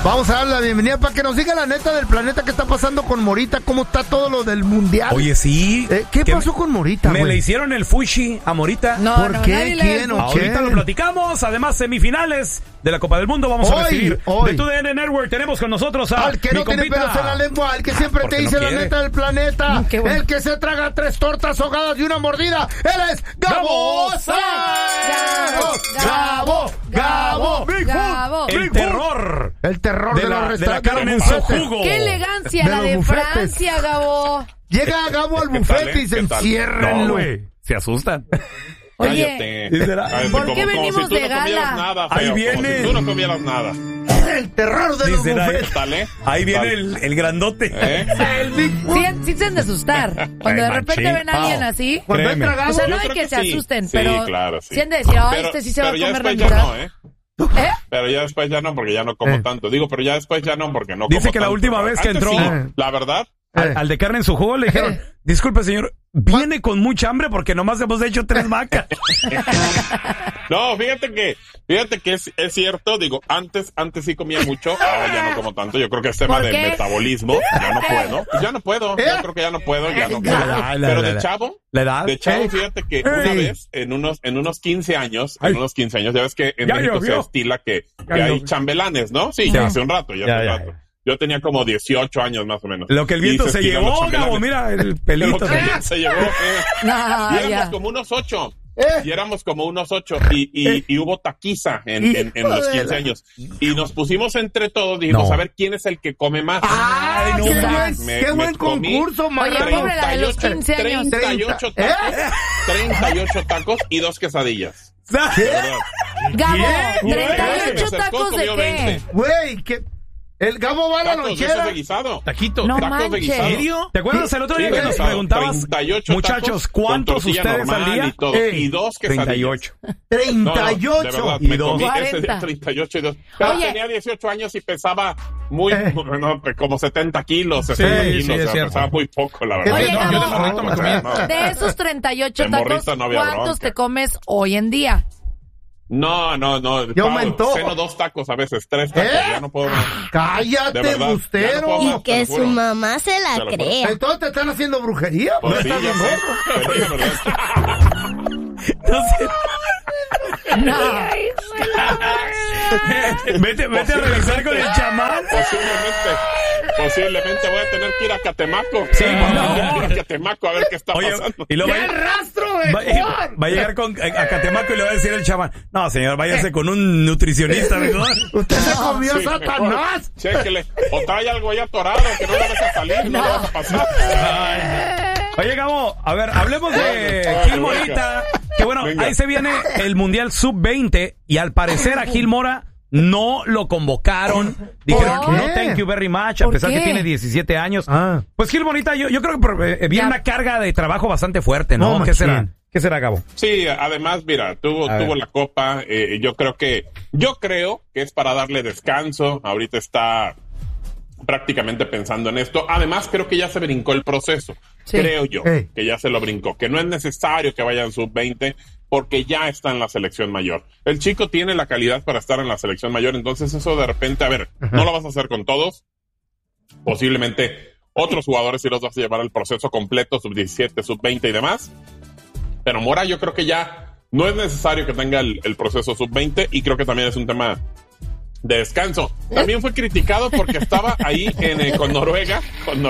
Vamos a darle la bienvenida para que nos diga la neta del planeta qué está pasando con Morita, cómo está todo lo del mundial. Oye, sí. ¿Qué pasó con Morita, Me güey? le hicieron el fushi a Morita. No, ¿Por qué? ¿Quién o Ahorita lo platicamos. Además, semifinales de la Copa del Mundo. Vamos a recibir de TUDN Network. Tenemos con nosotros al que no tiene pelos en la lengua, al que siempre te dice la neta del planeta, bueno. El que se traga 3 tortas ahogadas y una mordida. Él es Gabo. Gabo. El terror. El terror de la carne en su jugo. ¡Qué elegancia la de Francia, Gabo! Llega Gabo al bufete y se encierran. No, güey. Se asustan. Oye, ¿por qué venimos si de gala? Nada, ahí viene. Si tú no comieras nada. El terror de los bufetes. Ahí viene el grandote. El Big Sí se han de asustar. Cuando de repente ven a alguien así. Cuando entra Gabo. O sea, no de que se asusten, pero claro, sí han de decir, ay, este sí se va a comer la mitad. Pero ya después ya no, porque ya no como tanto. Digo, pero ya después ya no, porque no como Dice que tanto. la última vez que entró, la verdad, al de carne en su jugo le dijeron, disculpe señor, viene con mucha hambre porque nomás hemos hecho 3 vacas. No, fíjate que es cierto, digo, antes sí comía mucho, ahora ya no como tanto. Yo creo que es tema de metabolismo, ya no puedo, yo creo que ya no puedo. Pero de chavo, fíjate que una vez, en unos 15 años, ya ves que en México se estila que hay chambelanes, ¿no? Sí, ya hace un rato, Yo tenía como 18 años más o menos. Lo que el viento se llevó, Gabo, mira el pelito. Lo que el viento se llevó. Y éramos como unos 8. Y éramos como unos 8. Y hubo taquiza en los 15 años. Y nos pusimos entre todos, dijimos, a ver quién es el que come más. ¡Ay, qué buen concurso, Oye, pobre la de los 15 años. 38 tacos y 2 quesadillas. Gabo, 38 tacos de qué? Güey, ¿qué? El Gabo va a la lonchera. De guisado. Taquitos. No tacos de guisado. ¿Serio? ¿Te acuerdas el otro día que nos preguntabas, muchachos, cuántos ustedes al día? Y 2 quesadillas. 38. No, y 2. Ese día 38 y 2. Pero tenía 18 años y pesaba como 70 kilos, 60 kilos. O sea, pesaba muy poco, la verdad. Oye, yo de morrito me comía. De esos 38 tacos, ¿cuántos te comes hoy en día? No. ¿Qué aumentó? Ceno 2 tacos a veces, 3 tacos, ya no puedo más. ¡Cállate, bustero! Y que su mamá se la crea. ¿Entonces te están haciendo brujería? Pues ¿No sí, estás bien Vete a revisar con el chamán. Posiblemente voy a tener que ir a Catemaco. Sí, a Catemaco a ver qué está pasando. Y ¡Qué rastro de Juan! Va a llegar a Catemaco y le va a decir el chamán, no, señor, váyase con un nutricionista mejor. Usted se comió a Satanás. Chéquele. O trae algo ya atorado que no lo deja salir, no lo vas a pasar. Oye, Gabo, a ver, hablemos de Gil Morita. Que bueno, ahí se viene el Mundial Sub-20 y al parecer a Gil Mora no lo convocaron. Dijeron, no, thank you very much, a pesar que tiene 17 años. Pues Gil Morita, yo creo que viene una carga de trabajo bastante fuerte, ¿no? ¿Qué será? ¿Qué será, Gabo? Sí, además, mira, tuvo la Copa. Yo creo que es para darle descanso. Ahorita está prácticamente pensando en esto. Además, creo que ya se brincó el proceso. Sí. Creo yo que ya se lo brincó. Que no es necesario que vayan sub-20 porque ya está en la selección mayor. El chico tiene la calidad para estar en la selección mayor. Entonces eso de repente, a ver, no lo vas a hacer con todos. Posiblemente otros jugadores sí los vas a llevar al proceso completo, sub-17, sub-20 y demás. Pero Mora yo creo que ya no es necesario que tenga el proceso sub-20 y creo que también es un tema de descanso. También fue criticado porque estaba ahí con Noruega,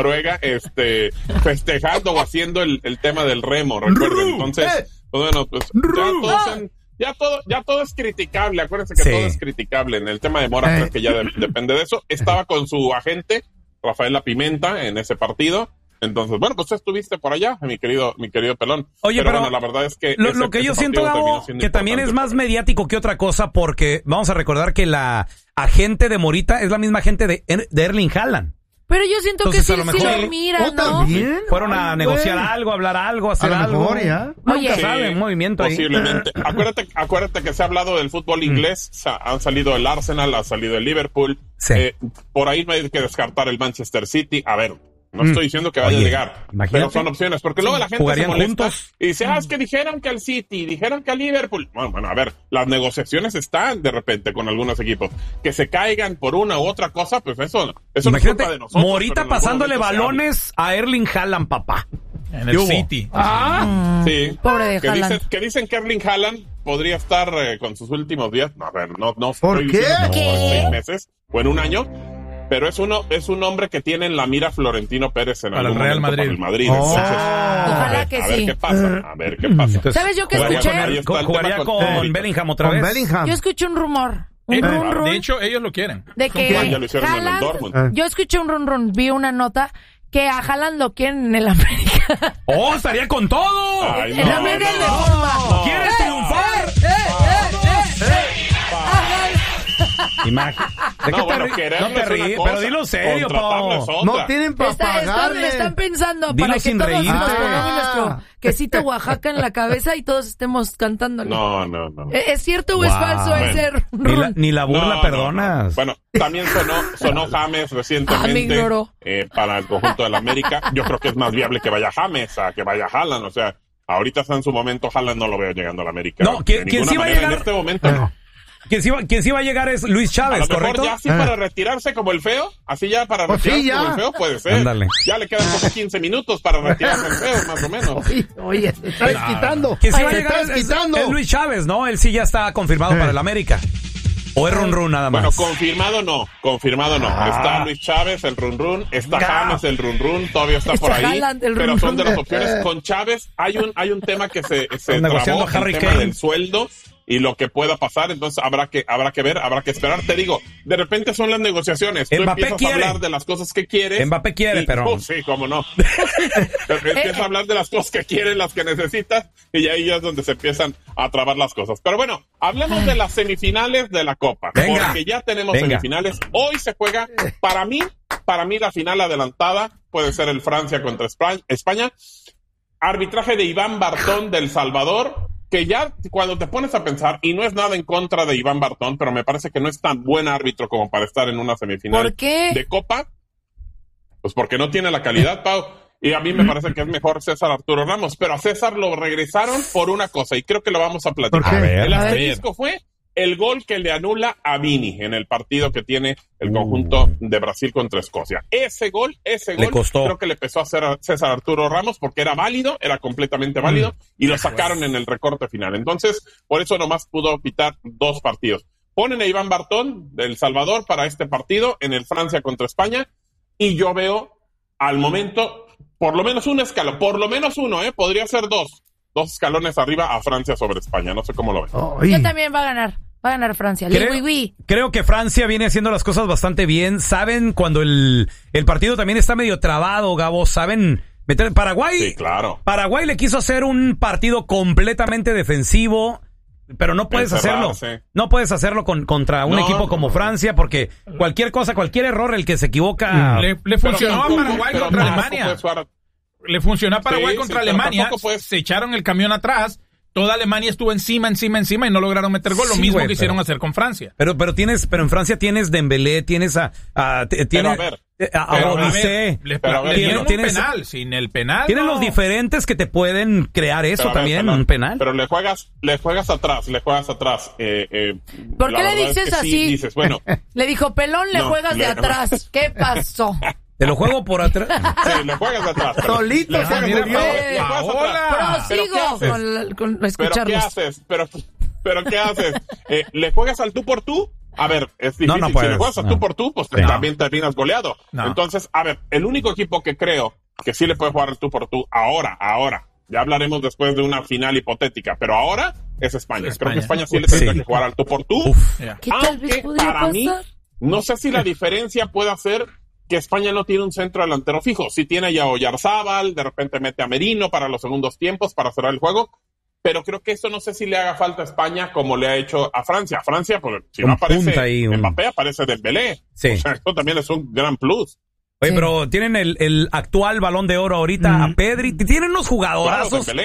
festejando o haciendo el tema del remo, recuerden. Entonces, bueno, pues ya todo es criticable. Acuérdense que todo es criticable. En el tema de Mora creo que ya depende de eso. Estaba con su agente, Rafael La Pimenta, en ese partido. Entonces, bueno, pues tú estuviste por allá, mi querido Pelón. Oye, pero bueno, la verdad es que lo que yo siento, Gabo, que también es más mediático que otra cosa, porque vamos a recordar que la agente de Morita es la misma agente de Erling Haaland. Pero yo siento entonces, que sí lo mira, ¿no? ¿También? Fueron a negociar algo, hablar algo, hacer algo. ¿Ya? Nunca sabe, un movimiento posiblemente. ahí. Acuérdate que se ha hablado del fútbol inglés. Han salido el Arsenal, ha salido el Liverpool. Sí. Por ahí no hay que descartar el Manchester City. A ver, No estoy diciendo que vaya a llegar, pero son opciones, porque luego la gente se molesta y dice, es que dijeron que al City, dijeron que al Liverpool. Bueno, a ver, las negociaciones están de repente con algunos equipos. Que se caigan por una u otra cosa, pues eso no es culpa de nosotros. Morita pasándole balones a Erling Haaland, papá. En el City. Sí. Pobre de Haaland. Que dicen que Erling Haaland podría estar con sus últimos días. No, a ver, no. ¿Por qué? En 6 meses o en un año. Pero es un hombre que tiene en la mira Florentino Pérez en algún Real momento Madrid. para el Madrid. Entonces, ojalá que sí. A ver qué pasa. Entonces, ¿sabes yo qué escuché? Jugaría con Bellingham otra vez. Yo escuché un rumor. De hecho, ellos lo quieren. De que ya lo hicieron en el Dortmund. Yo escuché un run, vi una nota que a Haaland lo quieren en el América. ¡Oh, estaría con todo! Ay, El América de bomba. ¿Quieres triunfar? No, bueno, no te ríes, pero dilo serio, Pau. No tienen para pagarle. Están pensando Dilo para que sin todos reírte. nos pongamos nuestro quesito Oaxaca en la cabeza y todos estemos cantándole. No. ¿Es cierto o es falso ese run? Ni la burla perdonas. No. Bueno, también sonó James recientemente para el conjunto del América. Yo creo que es más viable que vaya James a que vaya Haaland. O sea, ahorita está en su momento, Haaland no lo veo llegando al América. No, ¿quién sí va a llegar? En este momento no. Quien sí va a llegar es Luis Chávez, a lo mejor ¿correcto? ya así para retirarse como el feo, así ya para retirarse como el feo puede ser. Ándale. Ya le quedan como 15 minutos para retirarse el feo, más o menos. Oye, se está desquitando. Quien sí va a llegar es Luis Chávez, ¿no? Él sí ya está confirmado para el América. ¿O es run nada más? Bueno, confirmado no. Está Luis Chávez, el run. Está James, el run. Todavía está por ahí. Pero son de las opciones. Con Chávez hay un tema que se trabó, el tema del sueldo y lo que pueda pasar. Entonces habrá que ver, habrá que esperar. Te digo, de repente son las negociaciones. Tú empiezas a hablar de las cosas que quieres. Mbappé quiere, pero... sí, cómo no. Empiezas a hablar de las cosas que quieres, las que necesitas, y ahí es donde se empiezan a trabar las cosas. Pero bueno, hablemos de las semifinales de la Copa. Porque ya tenemos semifinales. Hoy se juega, para mí la final adelantada puede ser el Francia contra España. Arbitraje de Iván Bartón del Salvador, que ya cuando te pones a pensar, y no es nada en contra de Iván Bartón, pero me parece que no es tan buen árbitro como para estar en una semifinal de Copa, pues porque no tiene la calidad, Pau, y a mí me parece que es mejor César Arturo Ramos, pero a César lo regresaron por una cosa, y creo que lo vamos a platicar. El asterisco fue el gol que le anula a Vini en el partido que tiene el conjunto de Brasil contra Escocia. Ese gol creo que le pesó a César Arturo Ramos porque era válido, era completamente válido, y lo sacaron en el recorte final. Entonces, por eso nomás pudo pitar 2 partidos. Ponen a Iván Bartón del Salvador para este partido en el Francia contra España, y yo veo al momento por lo menos un escalón, por lo menos uno, podría ser 2 escalones arriba a Francia sobre España. No sé cómo lo ven. Yo también va a ganar Francia. Creo que Francia viene haciendo las cosas bastante bien. Saben cuando el partido también está medio trabado, Gabo. Saben meter. Paraguay. Sí, claro. Paraguay le quiso hacer un partido completamente defensivo, pero no puedes hacerlo. No puedes hacerlo contra un equipo como Francia, porque cualquier cosa, cualquier error, el que se equivoca. Le funcionó a Paraguay contra Alemania. Le funcionó a Paraguay contra Alemania. Se echaron el camión atrás. Toda Alemania estuvo encima y no lograron meter gol. Lo mismo que hicieron hacer con Francia. Pero en Francia tienes Dembélé, tienes a Olise. Tienes un penal. Sin el penal. Tienen los diferentes que te pueden crear eso también, un penal. Pero le juegas atrás. ¿Por qué le dices así? Sí, dices, bueno. Le dijo, pelón, le juegas de atrás. ¿Qué pasó? Te lo juego por atrás. Sí, le juegas de atrás. Solito se murió. Prosigo con escucharlos. ¿Pero qué haces? ¿Le juegas al tú por tú? A ver, es difícil. No puedes, si le juegas al tú por tú, pues también terminas goleado. Entonces, a ver, el único equipo que creo que sí le puede jugar al tú por tú ahora, ya hablaremos después de una final hipotética, pero ahora es España. Creo que España sí le tendrá que jugar al tú por tú. ¿Qué tal vez podría pasar? Mí, no sé si la diferencia puede ser que España no tiene un centro delantero fijo. Si tiene ya Oyarzábal, de repente mete a Merino para los segundos tiempos, para cerrar el juego, pero creo que eso no sé si le haga falta a España como le ha hecho a Francia. Francia, pues, si no aparece Mbappé, aparece Dembélé. Sí. O sea, esto también es un gran plus. Oye, pero tienen el actual Balón de Oro ahorita a Pedri. Tienen unos jugadorazos. Claro,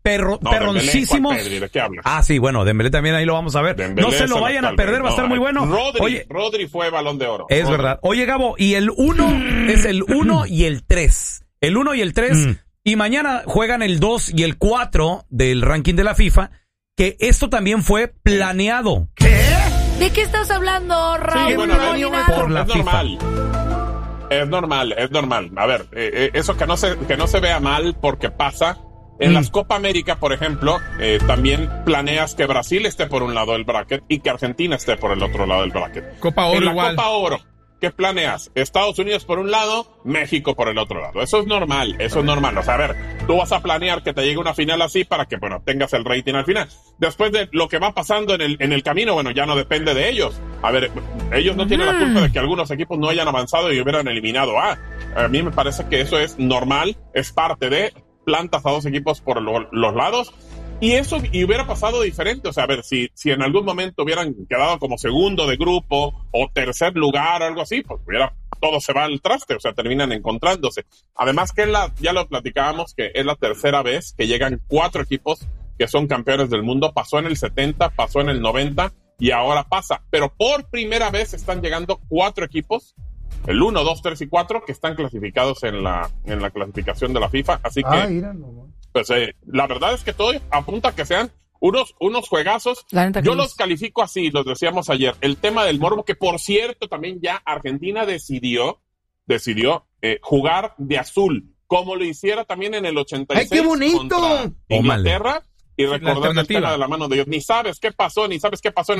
perroncísimos. ¿De qué hablas? Ah, sí, bueno, Dembélé también ahí lo vamos a ver. Dembélé no se lo vayan a perder, va a estar muy bueno. Rodri fue Balón de Oro. Es verdad. Oye, Gabo, y el 1 es el 1 y el 3. El 1 y el 3. Y mañana juegan el 2 y el 4 del ranking de la FIFA, que esto también fue planeado. ¿Qué? ¿De qué estás hablando, Raúl? Sí, bueno, por la FIFA. Es normal. A ver, eso que no se vea mal porque pasa. En las Copa América, por ejemplo, también planeas que Brasil esté por un lado del bracket y que Argentina esté por el otro lado del bracket. Copa Oro en la igual. Copa Oro, ¿qué planeas? Estados Unidos por un lado, México por el otro lado. Eso es normal. O sea, a ver, tú vas a planear que te llegue una final así para que, bueno, tengas el rating al final. Después de lo que va pasando en el camino, bueno, ya no depende de ellos. A ver, ellos no tienen la culpa de que algunos equipos no hayan avanzado y hubieran eliminado a mí me parece que eso es normal, es parte de plantas a dos equipos por los lados. Y eso hubiera pasado diferente, o sea, a ver, si en algún momento hubieran quedado como segundo de grupo o tercer lugar o algo así, pues todo se va al traste, o sea, terminan encontrándose. Además que ya lo platicábamos, que es la tercera vez que llegan 4 equipos que son campeones del mundo. Pasó en el 70, pasó en el 90 y ahora pasa. Pero por primera vez están llegando 4 equipos, el 1, 2, 3 y 4, que están clasificados en la clasificación de la FIFA. Así que, pues la verdad es que todo apunta a que sean unos juegazos. Yo los califico así, los decíamos ayer. El tema del morbo, que por cierto también ya Argentina decidió jugar de azul, como lo hiciera también en el 86. ¡Ay, qué bonito! Contra Inglaterra. Y recordar el tema de la mano de Dios. Ni sabes qué pasó en el 86.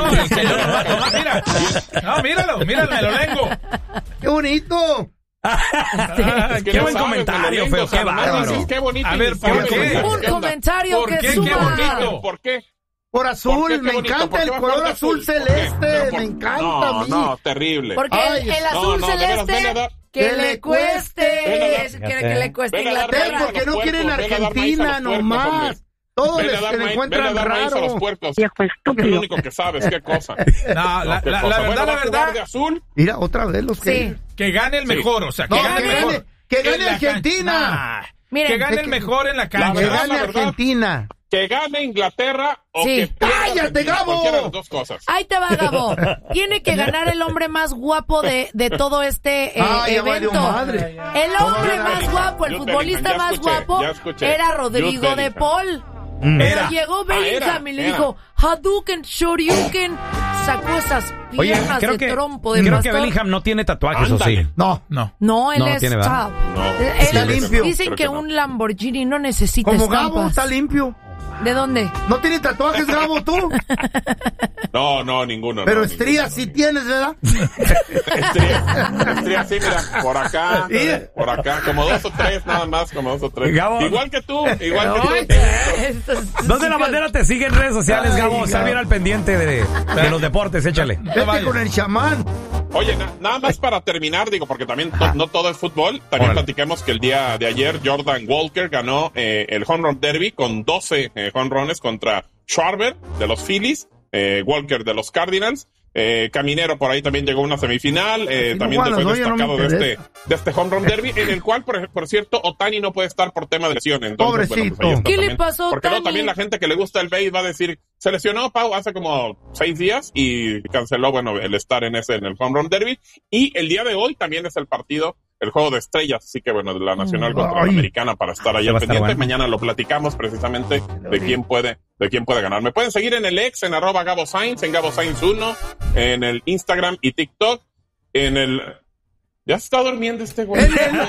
Míralo, me lo lengo. ¡Qué bonito! Qué buen comentario, feo, qué bárbaro. Qué bonito. A ver, ¿por qué? Un comentario que suma. Qué bonito. ¿Por qué? Por azul, me encanta el color azul celeste, me encanta a mí. No, terrible. Porque el azul celeste, que le cueste, que le cueste Inglaterra. Porque no quieren Argentina nomás. Todos les encuentran raro. Es lo único que sabes, qué cosa. La verdad. De azul. Mira, otra vez los que... Que gane el mejor, o sea, que gane el mejor. Que gane Argentina. Miren, que gane el mejor en la cancha. Que gane Argentina. Que gane Inglaterra o que pierda. ¡Cállate, Gabo! Cualquiera de las dos cosas. Ahí te va, Gabo. Tiene que ganar el hombre más guapo de todo este evento. El hombre más guapo, el futbolista más guapo era Rodrigo de Paul. Pero llegó Bellingham y le dijo Hadouken, Shoryuken, sacó esas piernas de trompo de creo que Bellingham no tiene tatuajes, ¿o sí? No, él es tiene, chavo. Está limpio. Dicen que un Lamborghini no necesita como estampas. Gabo está limpio. ¿De dónde? ¿No tiene tatuajes, Gabo, tú? No, ninguno. Pero estrías sí tienes, ¿verdad? Estrías sí, mira, por acá, como 2 o 3, nada más, como 2 o 3. Gabo. Igual que tú. ¿Dónde la bandera te sigue en redes sociales, Gabo? Está bien al pendiente de los deportes, échale. Vete con el chamán. Oye, nada más para terminar, digo, porque también no todo es fútbol. También platiquemos que el día de ayer Jordan Walker ganó el Home Run Derby con 12 home runs contra Schwarber de los Phillies, Walker de los Cardinals. Caminero por ahí también llegó a una semifinal, también fue destacado de este Home Run Derby, en el cual, por cierto, Ohtani no puede estar por tema de lesión. Entonces, pobrecito. Bueno, pues ¿Qué le pasó a Ohtani? Porque luego también la gente que le gusta el béis va a decir, se lesionó Pau hace como 6 días y canceló, el estar en el Home Run Derby. Y el día de hoy también es el partido, el juego de estrellas, así que de la Nacional contra la Americana para estar ahí al pendiente. Mañana lo platicamos precisamente de quién puede ganar. Me pueden seguir en el X, en @GaboSainz, en GaboSainz1, en el Instagram y TikTok, en el... Ya se está durmiendo este güey.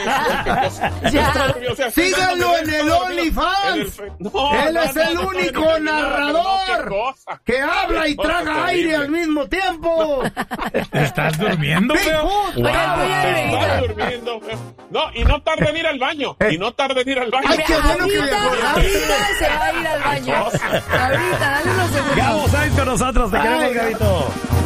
Síganlo en el OnlyFans. Él es el único narrador que habla y traga aire al mismo tiempo. ¿Estás durmiendo, feo? Estás durmiendo, feo. No, y no tarda en ir al baño. Ay, qué bueno que me acordaste. Ahorita se va a ir al baño. Ahorita, dale unos segundos. Gabo Sainz con nosotros, te queremos, Gabito.